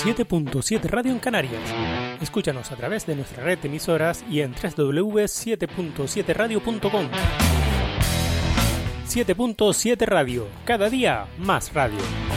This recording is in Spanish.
7.7 Radio en Canarias. Escúchanos a través de nuestra red de emisoras y en www.7.7radio.com. 7.7 Radio, cada día más radio.